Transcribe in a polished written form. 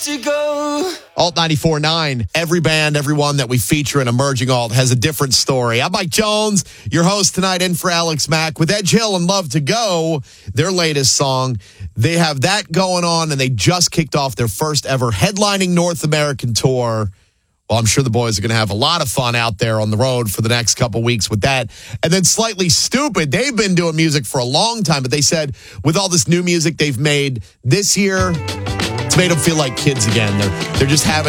to go. Alt 94.9, every band, everyone that we feature in Emerging Alt has a different story. I'm Mike Jones, your host tonight in for Alex Mack with Edge Hill and Love to Go, their latest song. They have that going on, and they just kicked off their first ever headlining North American tour. Well, I'm sure the boys are going to have a lot of fun out there on the road for the next couple weeks with that. And then Slightly Stoopid, they've been doing music for a long time, but they said with all this new music they've made this year, it's made them feel like kids again. They're just having